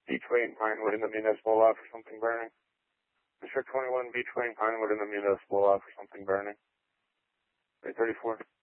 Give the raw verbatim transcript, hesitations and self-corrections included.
Beachway and Pinewood in the municipal lot for something burning. District twenty-one, Beachway and Pinewood in the municipal lot for something burning. three thirty-four.